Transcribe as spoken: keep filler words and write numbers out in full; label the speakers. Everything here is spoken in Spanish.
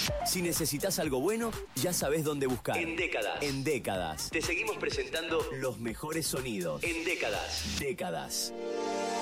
Speaker 1: Si necesitas algo bueno, ya sabes dónde buscar.
Speaker 2: En Décadas.
Speaker 1: En Décadas.
Speaker 2: Te seguimos presentando
Speaker 1: Los mejores sonidos.
Speaker 2: en Décadas.
Speaker 1: Décadas.